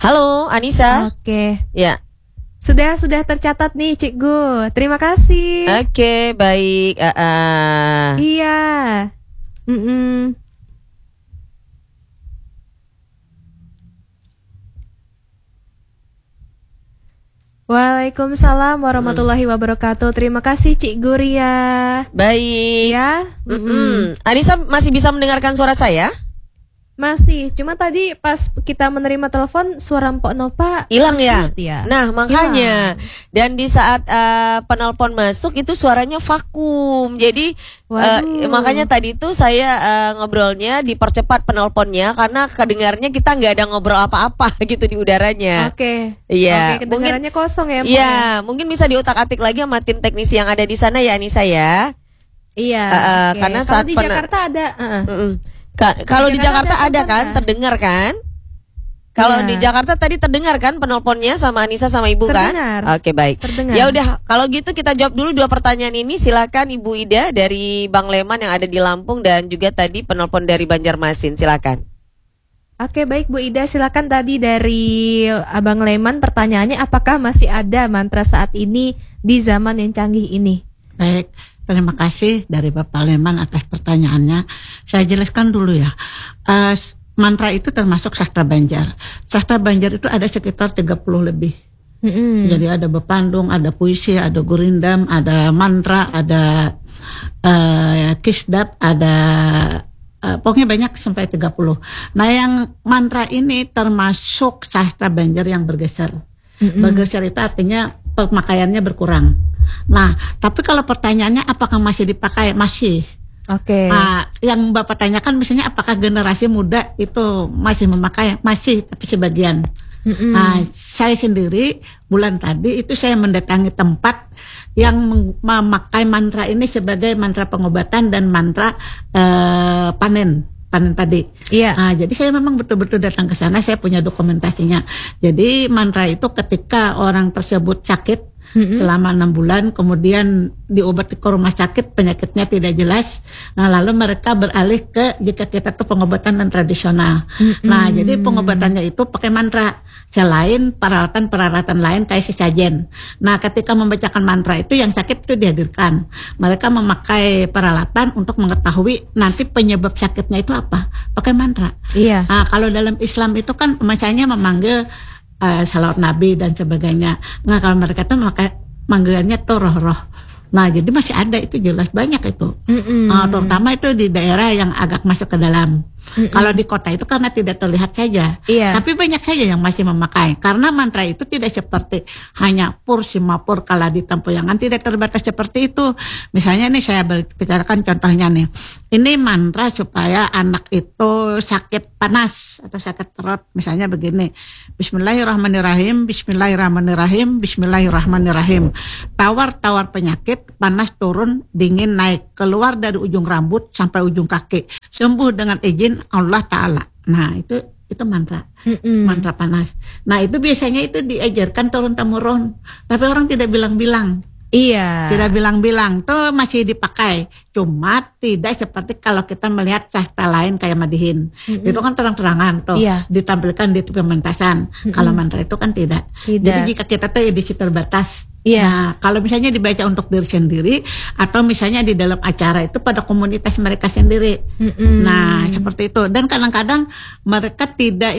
Halo, Anissa. Oke. Ya. Sudah tercatat nih, Cikgu. Terima kasih. Oke, baik. Iya. Waalaikumsalam warahmatullahi wabarakatuh. Terima kasih, Cikgu Ria. Baik. Ya. Anissa masih bisa mendengarkan suara saya? Masih, cuma tadi pas kita menerima telepon suara Mpok Nopa hilang ya? Nah, makanya. Hilang. Dan di saat penelpon masuk itu suaranya vakum. Jadi makanya tadi itu saya ngobrolnya dipercepat penelponnya karena kedengarnya kita nggak ada ngobrol apa-apa gitu di udaranya. Oke. Iya. Oke, kedengarannya kosong ya, Mpok. Iya, mungkin bisa diotak-atik lagi sama tim teknisi yang ada di sana ya, Anissa ya. Iya. Karena kalau saat di Jakarta ada. Kalau di Jakarta ada kan, terdengar kan? Kalau di Jakarta tadi terdengar kan penelponnya sama Anissa sama Ibu terdengar. kan? Oke, baik. Terdengar. Ya udah, kalau gitu kita jawab dulu 2 pertanyaan ini. Silakan Ibu Ida dari Bang Leman yang ada di Lampung dan juga tadi penelpon dari Banjarmasin. Silakan. Oke, baik Bu Ida, silakan tadi dari Abang Leman pertanyaannya, apakah masih ada mantra saat ini di zaman yang canggih ini? Baik. Terima kasih dari Bapak Leman atas pertanyaannya. Saya jelaskan dulu ya. Mantra itu termasuk sastra Banjar. Sastra Banjar itu ada sekitar 30 lebih. Jadi ada bepandung, ada puisi, ada gurindam, ada mantra, ada kisdap, ada pokoknya banyak sampai 30. Nah, yang mantra ini termasuk sastra Banjar yang bergeser. Bergeser itu artinya pemakaiannya berkurang. Nah, tapi kalau pertanyaannya apakah masih dipakai? Masih. Oke. Nah, yang Bapak tanyakan misalnya apakah generasi muda itu masih memakai? Masih, tapi sebagian. Nah, saya sendiri bulan tadi itu saya mendatangi tempat yang memakai mantra ini sebagai mantra pengobatan dan mantra panen padi. Iya. Nah, jadi saya memang betul-betul datang ke sana, saya punya dokumentasinya. Jadi mantra itu ketika orang tersebut sakit selama 6 bulan, kemudian diobati ke rumah sakit, penyakitnya tidak jelas. Nah, lalu mereka beralih ke jika kita tuh pengobatan dan tradisional. Nah, jadi pengobatannya itu pakai mantra selain peralatan-peralatan lain kayak sesajen. Nah, ketika membacakan mantra itu yang sakit itu dihadirkan. Mereka memakai peralatan untuk mengetahui nanti penyebab sakitnya itu apa. Pakai mantra. Iya. Nah, kalau dalam Islam itu kan misalnya memanggil salawat Nabi dan sebagainya. Nah, kalau mereka tuh manggilannya tuh roh-roh. Nah, jadi masih ada itu, jelas banyak itu. Terutama itu di daerah yang agak masuk ke dalam. Kalau di kota itu karena tidak terlihat saja. Iya. Tapi banyak saja yang masih memakai. Karena mantra itu tidak seperti hanya pur, simapur, kala di tempoyangan, tidak terbatas seperti itu. Misalnya nih saya bicarakan contohnya nih. Ini mantra supaya anak itu sakit panas atau sakit perut. Misalnya begini. Bismillahirrahmanirrahim, bismillahirrahmanirrahim, bismillahirrahmanirrahim. Tawar-tawar penyakit, panas turun, dingin naik, keluar dari ujung rambut sampai ujung kaki, sembuh dengan izin Allah Ta'ala. Nah, itu mantra, mantra panas. Nah, itu biasanya itu diajarkan turun-temurun, tapi orang tidak bilang-bilang. Iya. Tidak bilang-bilang, tuh masih dipakai. Cuma tidak seperti kalau kita melihat sastra lain kayak Madihin. Itu kan terang-terangan tuh, ditampilkan di pementasan. Kalau mantra itu kan tidak. Jadi jika kita tuh edisi terbatas. Nah, kalau misalnya dibaca untuk diri sendiri atau misalnya di dalam acara itu pada komunitas mereka sendiri. Nah, seperti itu. Dan kadang-kadang mereka tidak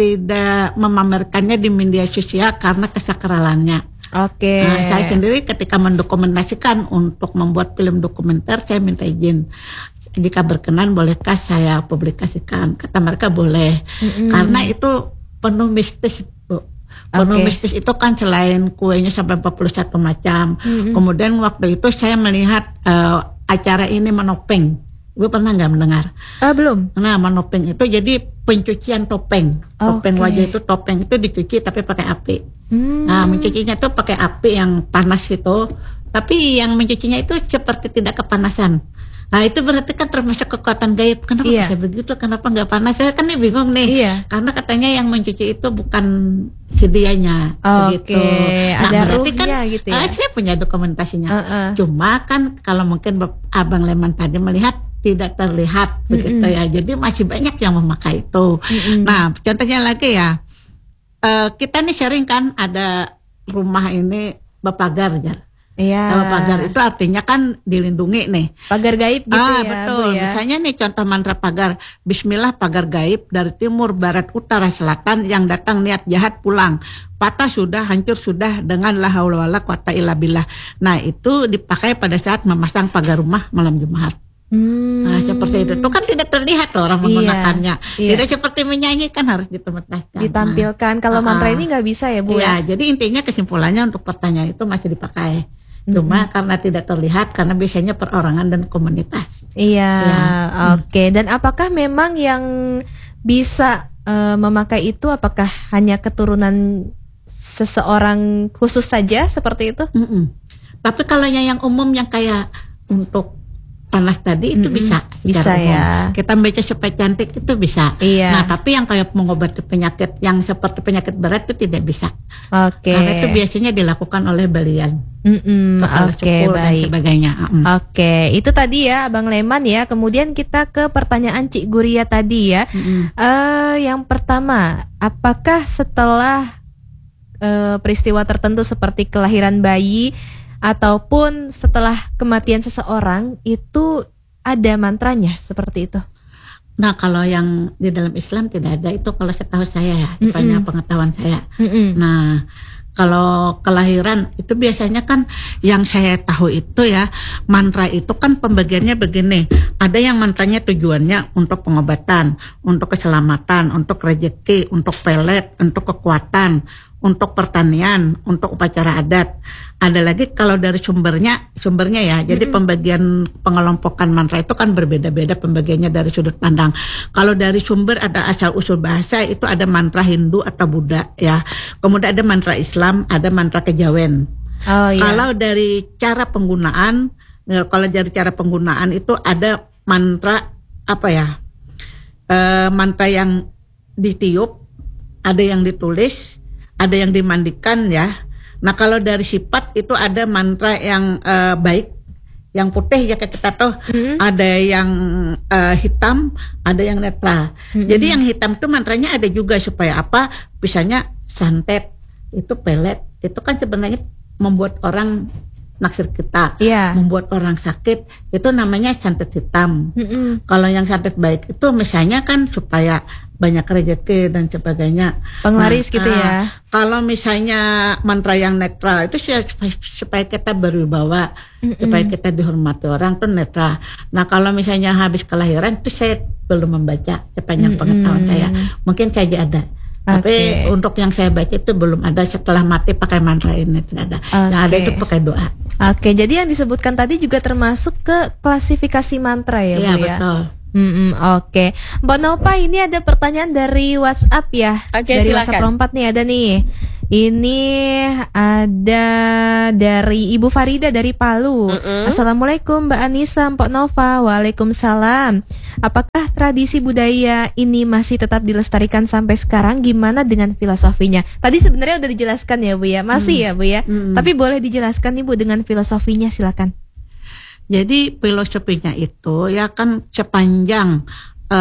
memamerkannya di media sosial karena kesakralannya. Oke. Nah, saya sendiri ketika mendokumentasikan untuk membuat film dokumenter, saya minta izin. Jika berkenan, bolehkah saya publikasikan? Kata mereka boleh. Karena itu penuh mistis, Bu. Penuh mistis itu kan selain kuenya sampai 41 macam. Kemudian waktu itu saya melihat acara ini menopeng. Ibu pernah nggak mendengar? Belum. Nah, menopeng itu jadi pencucian topeng. Topeng wajah itu, topeng itu dicuci tapi pakai api. Nah, mencucinya tuh pakai api yang panas itu. Tapi yang mencucinya itu seperti tidak kepanasan. Nah, itu berarti kan termasuk kekuatan gaib. Kenapa bisa begitu? Kenapa nggak panas? Saya kan bingung nih. Karena katanya yang mencuci itu bukan si dianya. Begitu. Nah, ada berarti kan gitu ya? saya punya dokumentasinya. Cuma kan kalau mungkin Abang Leman tadi melihat tidak terlihat begitu ya. Jadi masih banyak yang memakai itu. Nah, contohnya lagi ya. kita nih sharing kan ada rumah ini berpagar ya. Iya. Pagar itu artinya kan dilindungi nih. Pagar gaib gitu ya, betul. Bu ya. Misalnya nih contoh mantra pagar. Bismillah pagar gaib dari timur, barat, utara, selatan yang datang niat jahat pulang. Patah sudah, hancur sudah dengan la haula wala quwata illa billah. Nah, itu dipakai pada saat memasang pagar rumah malam Jumat. Nah, seperti itu. Itu kan tidak terlihat tuh orang menggunakannya. Iya. Tidak seperti menyanyi kan harus ditemukan. Ditampilkan. Kalau mantra ini nggak bisa ya, Bu ya. Iya, jadi intinya kesimpulannya untuk pertanyaan itu masih dipakai. Cuma karena tidak terlihat, karena biasanya perorangan dan komunitas. Iya, oke. Dan apakah memang yang bisa memakai itu apakah hanya keturunan seseorang khusus saja seperti itu? Tapi kalau yang umum yang kayak untuk panas tadi itu bisa Bisa umum. ya. Kita baca supaya cantik itu bisa. Iya. Nah, tapi yang kayak mengobati penyakit yang seperti penyakit berat itu tidak bisa. Oke. Karena itu biasanya dilakukan oleh belian. Oke, dan baik. sebagainya. Oke, itu tadi ya Abang Leman ya. Kemudian kita ke pertanyaan Cik Guria tadi ya. Yang pertama, apakah setelah peristiwa tertentu seperti kelahiran bayi ataupun setelah kematian seseorang itu ada mantranya seperti itu? Nah, kalau yang di dalam Islam tidak ada itu kalau setahu saya ya, sepanjang pengetahuan saya. Nah, kalau kelahiran itu biasanya kan yang saya tahu itu ya, mantra itu kan pembagiannya begini. Ada yang mantranya tujuannya untuk pengobatan, untuk keselamatan, untuk rezeki, untuk pelet, untuk kekuatan, untuk pertanian, untuk upacara adat. Ada lagi kalau dari sumbernya ya. Jadi pembagian pengelompokan mantra itu kan berbeda-beda pembagiannya dari sudut pandang. Kalau dari sumber ada asal usul bahasa itu ada mantra Hindu atau Buddha ya. Kemudian ada mantra Islam, ada mantra kejawen. Oh iya. Kalau dari cara penggunaan, itu ada mantra apa ya? Mantra yang ditiup, ada yang ditulis, ada yang dimandikan ya. Nah, kalau dari sifat itu ada mantra yang baik, yang putih ya kayak kita tahu, ada yang hitam, ada yang netral. Jadi yang hitam itu mantranya ada juga supaya apa? Misalnya santet, itu pelet, itu kan sebenarnya membuat orang naksir kita, membuat orang sakit, itu namanya santet hitam. Kalau yang santet baik itu misalnya kan supaya banyak rezeki dan sebagainya, penglaris gitu ya. Kalau misalnya mantra yang netral itu supaya kita berwibawa, supaya kita dihormati orang tuh netral. Nah, kalau misalnya habis kelahiran itu saya belum membaca sepanjang pengetahuan saya, mungkin saja ada. Tapi untuk yang saya baca itu belum ada. Setelah mati pakai mantra ini tidak ada. Yang ada itu pakai doa. Oke, jadi yang disebutkan tadi juga termasuk ke klasifikasi mantra ya, Bu ya? Iya, betul. Oke. Mbak Nova, ini ada pertanyaan dari WhatsApp ya. Dari silakan. WhatsApp Rompat nih ada nih. Ini ada dari Ibu Farida dari Palu. Assalamualaikum Mbak Anissa, Mbak Nova. Waalaikumsalam. Apakah tradisi budaya ini masih tetap dilestarikan sampai sekarang? Gimana dengan filosofinya? Tadi sebenarnya udah dijelaskan ya, Bu ya. Masih ya, Bu ya. Tapi boleh dijelaskan nih, Bu, dengan filosofinya, silakan. Jadi filosofinya itu ya kan sepanjang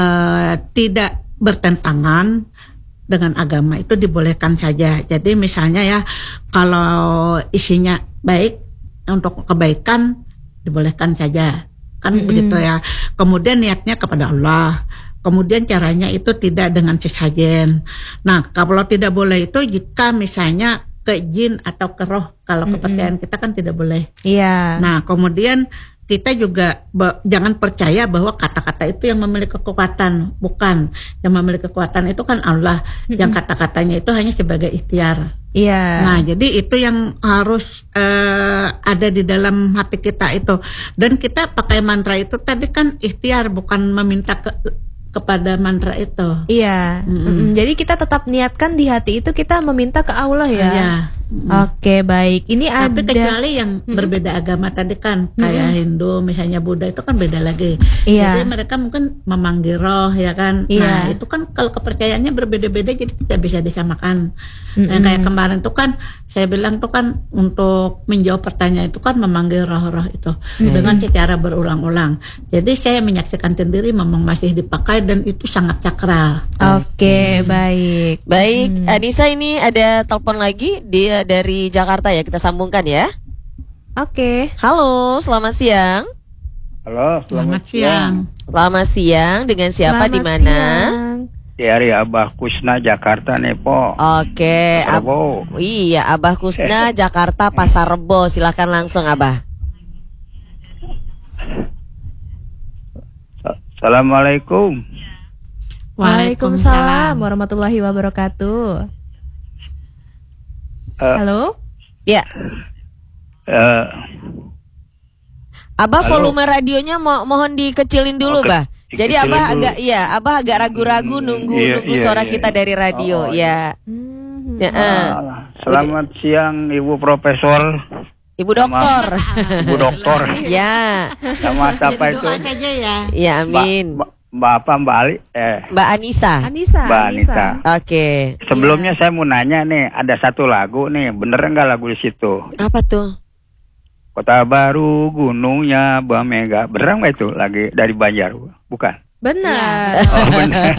tidak bertentangan dengan agama itu dibolehkan saja. Jadi misalnya ya kalau isinya baik untuk kebaikan dibolehkan saja. Kan begitu ya. Kemudian niatnya kepada Allah. Kemudian caranya itu tidak dengan sesajen. Nah, kalau tidak boleh itu jika misalnya ke jin atau ke roh. Kalau kepercayaan kita kan tidak boleh. Iya. Nah, kemudian kita juga jangan percaya bahwa kata-kata itu yang memiliki kekuatan. Bukan. Yang memiliki kekuatan itu kan Allah. Yang kata-katanya itu hanya sebagai ikhtiar. Iya. Nah, jadi itu yang harus ada di dalam hati kita itu. Dan kita pakai mantra itu tadi kan ikhtiar, bukan meminta kepada mantra itu. Iya. Jadi kita tetap niatkan di hati itu kita meminta ke Allah ya. Iya. Oke, baik. Ini Tapi ada kecuali yang berbeda agama tadi kan, kayak Hindu, misalnya Buddha itu kan beda lagi. Iya. Jadi mereka mungkin memanggil roh ya kan. Iya. Nah itu kan kalau kepercayaannya berbeda-beda jadi tidak bisa disamakan. Nah, kayak kemarin tuh kan saya bilang tuh kan untuk menjawab pertanyaan itu kan memanggil roh-roh itu dengan secara berulang-ulang. Jadi saya menyaksikan sendiri memang masih dipakai dan itu sangat sakral. Oke, baik. Baik, Anissa, ini ada telepon lagi, dia dari Jakarta ya, kita sambungkan ya. Oke. Halo, selamat siang. Halo, Selamat siang. Selamat siang, dengan siapa, di Selamat mana? siang. dari Abah Kusna Jakarta nih, Po. Oke, Rebo. iya, Abah Kusna Jakarta Pasar Rebo, silakan langsung Abah. Assalamualaikum. Waalaikumsalam warahmatullahi wabarakatuh. Eh, Halo? Ya, eh, Abah Halo. volume radionya mohon dikecilin dulu, Oke, Bah. Jadi dikecilin Abah dulu. Abah agak ragu-ragu nunggu iya, suara iya, kita iya. dari radio, Oh, ya. Hmm. Ya, Selamat siang Ibu Profesor, Ibu dokter. Ibu Doktor. Ya, Sama siapa Jadi itu? doa saja ya. ya amin. Mbak apa Mbak Ali? Mbak Anissa. Anissa, Mbak Anissa. Anissa. Oke. Sebelumnya saya mau nanya nih, ada satu lagu nih, bener nggak lagu di situ? Apa tuh? Kota Baru, gunungnya Bamega, bener nggak itu lagi dari Banjar? Bukan? Benar. Oh bener.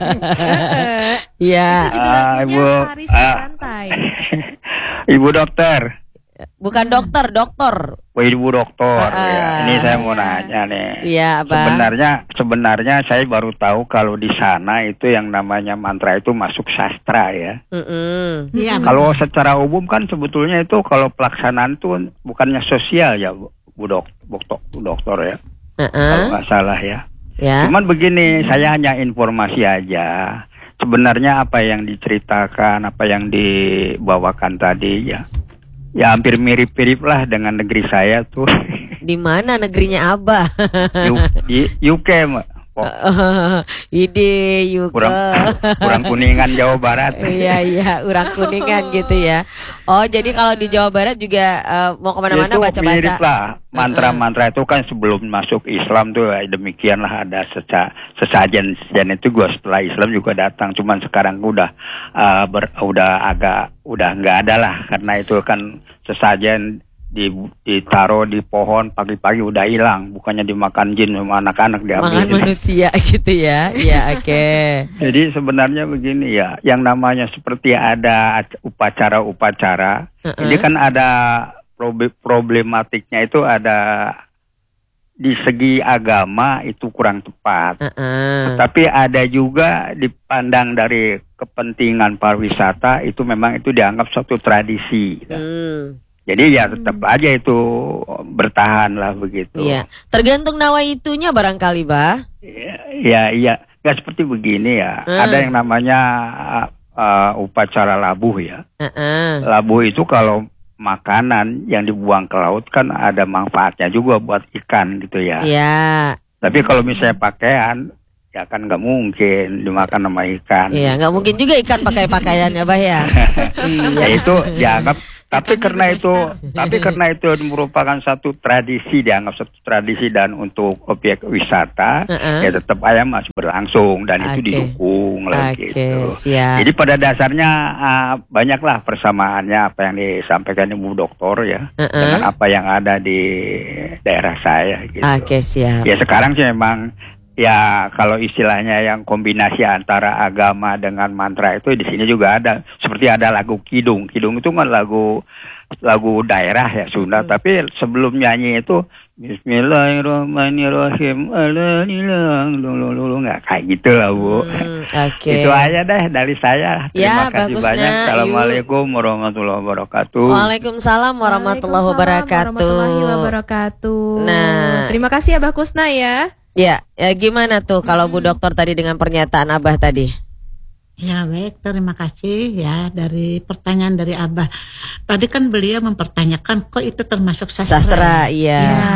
Ya, Itu judul lagunya Ibu, Paris Santai. Ibu Dokter. bukan dokter. Oh, Ibu Dokter. Ya, ini saya mau Iya. nanya nih. Iya, Abah. Sebenarnya saya baru tahu kalau di sana itu yang namanya mantra itu masuk sastra ya. Mm-mm. Iya. Kalau secara umum kan sebetulnya itu kalau pelaksanaan itu bukannya sosial ya, Bu Dokter ya. Kalau nggak salah ya. Ya. Cuman begini, saya hanya informasi aja. Sebenarnya apa yang diceritakan, apa yang dibawakan tadi ya. Ya hampir mirip-mirip lah dengan negeri saya tuh. Di mana negerinya Abah? UK, Mbak. Oh, Ide Yuka. kurang Kuningan Jawa Barat. Iya, urang Kuningan gitu ya. Oh, jadi kalau di Jawa Barat juga mau kemana-mana Itu baca-baca. mirip lah. Mantra-mantra itu kan sebelum masuk Islam tuh demikian lah, ada sesajen itu gua setelah Islam juga datang. Cuman sekarang udah nggak ada lah, karena itu kan sesajen ditaruh di pohon pagi-pagi udah hilang, bukannya dimakan jin sama anak-anak diambil. Makan manusia gitu ya. Iya, oke. Jadi sebenarnya begini ya, yang namanya seperti ada upacara-upacara, ini kan ada problematiknya itu ada di segi agama itu kurang tepat. Tapi ada juga dipandang dari kepentingan pariwisata itu memang itu dianggap suatu tradisi. Jadi ya tetap aja itu bertahan lah begitu. Iya, tergantung nawaitunya barangkali, Bah. Iya. Nggak seperti begini ya. Ada yang namanya upacara labuh ya. Labuh itu kalau makanan yang dibuang ke laut kan ada manfaatnya juga buat ikan gitu ya. Iya. Tapi kalau misalnya pakaian, ya kan nggak mungkin dimakan sama ikan. Iya, nggak mungkin juga ikan pakai pakaian ya, Bah ya. Ya itu dianggap. Tapi karena itu merupakan satu tradisi, dianggap satu tradisi dan untuk objek wisata, ya tetap aja masih berlangsung dan itu didukung lah gitu. Siap. Jadi pada dasarnya banyaklah persamaannya apa yang disampaikan Ibu Doktor ya dengan apa yang ada di daerah saya gitu. Oke, siap. Ya sekarang sih memang ya kalau istilahnya yang kombinasi antara agama dengan mantra itu di sini juga ada. Seperti ada lagu Kidung. Kidung itu kan lagu daerah ya Sunda. Tapi sebelum nyanyi itu Bismillahirrahmanirrahim. Nggak kayak gitu lah Bu. Oke. Itu aja deh dari saya. Terima Ya, kasih bagusnya. banyak. Assalamualaikum warahmatullahi wabarakatuh. Waalaikumsalam warahmatullahi warahmatullahi wabarakatuh. wabarakatuh. Nah. Terima kasih Abah Kusna ya. Ya, gimana tuh kalau Bu Dokter tadi dengan pernyataan Abah tadi? Ya baik, terima kasih ya dari pertanyaan dari Abah. Tadi kan beliau mempertanyakan kok itu termasuk sastra. Sastra, iya. Ya.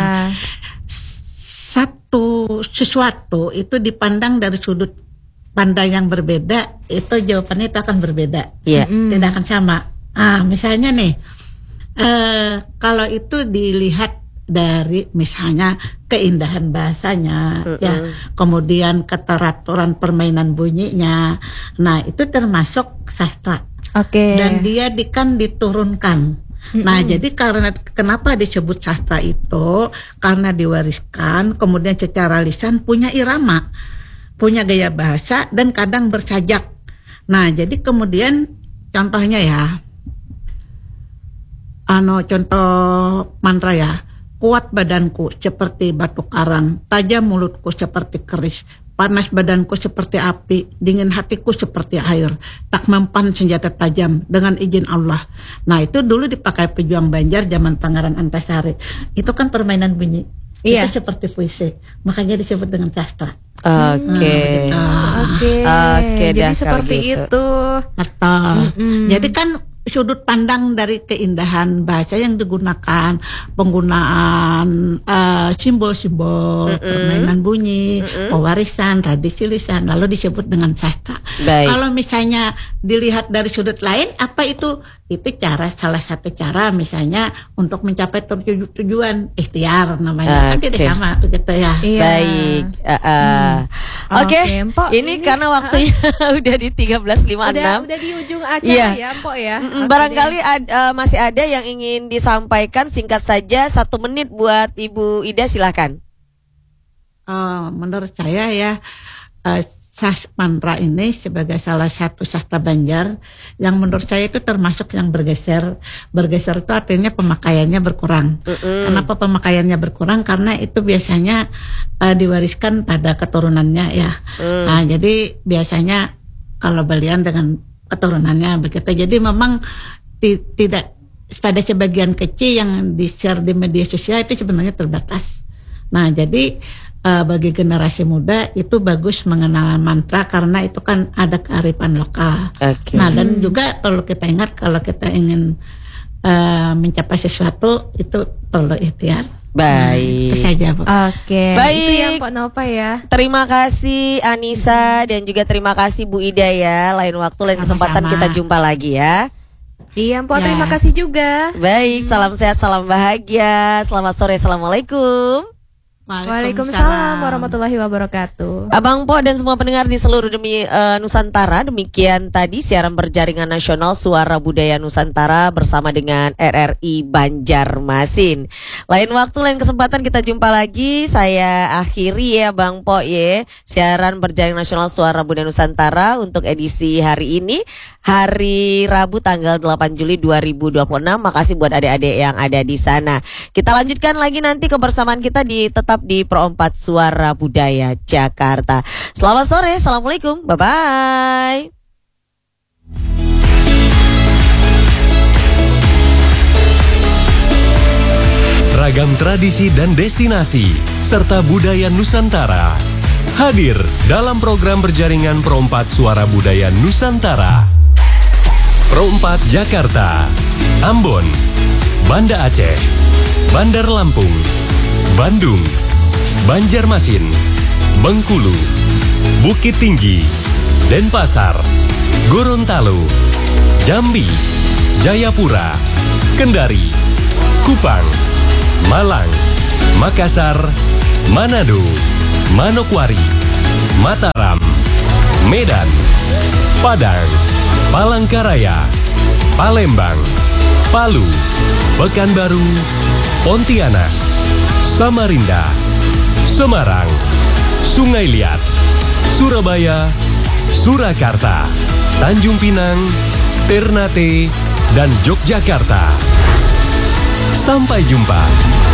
Sesuatu itu dipandang dari sudut pandang yang berbeda, itu jawabannya itu akan berbeda. Iya. Tidak akan sama. Misalnya nih, kalau itu dilihat dari misalnya keindahan bahasanya, ya, kemudian keteraturan permainan bunyinya, nah itu termasuk sastra. Dan dia diturunkan. Nah, jadi karena kenapa disebut sastra itu? Karena diwariskan, kemudian secara lisan punya irama, punya gaya bahasa dan kadang bersajak. Nah, jadi kemudian contohnya ya, contoh mantra ya. Kuat badanku seperti batu karang, tajam mulutku seperti keris, panas badanku seperti api, dingin hatiku seperti air, tak mempan senjata tajam dengan izin Allah. Nah, itu dulu dipakai pejuang Banjar zaman Pangeran Antasari. Itu kan permainan bunyi. Itu seperti puisi, makanya disebut dengan sastra. Oke, jadi seperti itu. Betul. Jadi kan sudut pandang dari keindahan bahasa yang digunakan, penggunaan simbol-simbol, permainan bunyi, pewarisan, tradisi lisan, lalu disebut dengan sastra. Kalau misalnya dilihat dari sudut lain, apa itu? Itu salah satu cara misalnya untuk mencapai tujuan, ikhtiar namanya. Kan tidak sama begitu ya. Baik. Oke. Ini karena waktunya udah di 13.56. Udah di ujung acara ya, Mpok ya. Barangkali masih ada yang ingin disampaikan, singkat saja 1 menit buat Ibu Ida, silakan. Menurut saya ya, mantra ini sebagai salah satu sastra Banjar yang menurut saya itu termasuk yang bergeser. Bergeser itu artinya pemakaiannya berkurang. Kenapa pemakaiannya berkurang? Karena itu biasanya diwariskan pada keturunannya ya. Nah, jadi biasanya kalau belian dengan keturunannya begitu. Jadi memang tidak, pada sebagian kecil yang di-share di media sosial itu sebenarnya terbatas. Nah, jadi bagi generasi muda itu bagus mengenal mantra karena itu kan ada kearifan lokal. Nah, dan juga kalau kita ingat, kalau kita ingin mencapai sesuatu itu perlu ikhtiar. Baik. Itu saja, Bu. Baik. Itu yang Pak Nova ya. Terima kasih Anissa dan juga terima kasih Bu Ida ya. Lain waktu, lain kesempatan kita jumpa lagi ya. Iya, Mpok, terima kasih juga. Baik, salam sehat, salam bahagia. Selamat sore, assalamualaikum. Waalaikumsalam warahmatullahi wabarakatuh. Abang Po dan semua pendengar di seluruh Nusantara, demikian tadi siaran berjaringan nasional Suara Budaya Nusantara bersama dengan RRI Banjarmasin. Lain waktu, lain kesempatan kita jumpa lagi. Saya akhiri ya Bang Po ya, siaran berjaringan nasional Suara Budaya Nusantara untuk edisi hari ini, hari Rabu tanggal 8 Juli 2026. Makasih buat adik-adik yang ada di sana. Kita lanjutkan lagi nanti kebersamaan kita tetap di Pro 4 Suara Budaya Jakarta. Selamat sore, assalamualaikum, bye-bye. Ragam tradisi dan destinasi serta budaya Nusantara hadir dalam program berjaringan Pro 4 Suara Budaya Nusantara. Pro 4 Jakarta, Ambon, Banda Aceh, Bandar Lampung, Bandung, Banjarmasin, Bengkulu, Bukit Tinggi, Denpasar, Gorontalo, Jambi, Jayapura, Kendari, Kupang, Malang, Makassar, Manado, Manokwari, Mataram, Medan, Padang, Palangkaraya, Palembang, Palu, Pekanbaru, Pontianak, Samarinda, Semarang, Sungai Liat, Surabaya, Surakarta, Tanjung Pinang, Ternate, dan Yogyakarta. Sampai jumpa.